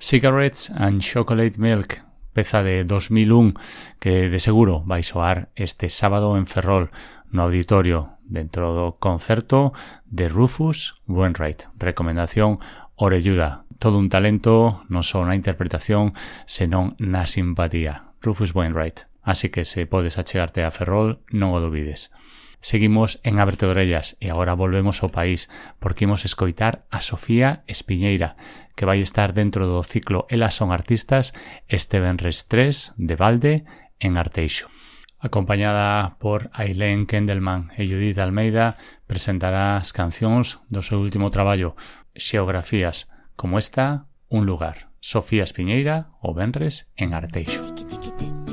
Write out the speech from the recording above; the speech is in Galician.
Cigarettes and Chocolate Milk, peza de 2001 que de seguro vai soar este sábado en Ferrol no auditorio dentro do concerto de Rufus Wainwright. Recomendación orelluda, todo un talento non só na interpretación senón na simpatía. Rufus Wainwright, así que se podes achegarte a Ferrol non o dubides. Seguimos en Ábrete Orellas e agora volvemos ao país porque imos escoitar a Sofía Espiñeira, que vai estar dentro do ciclo Elas son artistas este venres 3 de Valde en Arteixo. Acompañada por Ailén Kendelman e Judith Almeida, presentará as cancións do seu último traballo, Xeografías, como esta, Un lugar. Sofía Espiñeira, o venres en Arteixo.